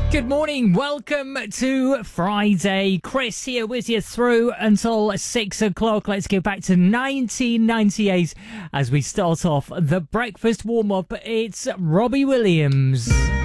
Good morning. Welcome to Friday. Chris here with you through until 6 o'clock. Let's go back to 1998 as we start off the breakfast warm-up. It's Robbie Williams.